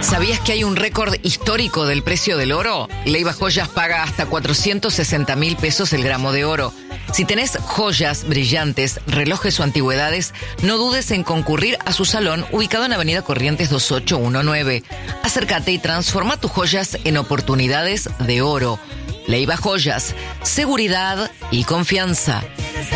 ¿Sabías que hay un récord histórico del precio del oro? Leiva Joyas paga hasta 460.000 pesos el gramo de oro. Si tenés joyas brillantes, relojes o antigüedades, no dudes en concurrir a su salón ubicado en Avenida Corrientes 2819. Acércate y transforma tus joyas en oportunidades de oro. Leiva Joyas, seguridad y confianza.